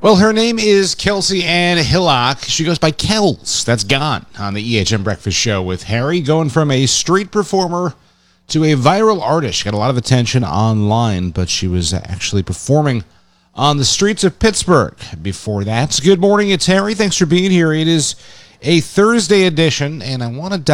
Well, her name is Kelsey Ann Hillock. She goes by Kels. That's gone on the EHM Breakfast Show with Harry, going from a street performer to a viral artist. She got a lot of attention online, but she was actually performing on the streets of Pittsburgh before that. Good morning, it's Harry. Thanks for being here. It is a Thursday edition, and I want to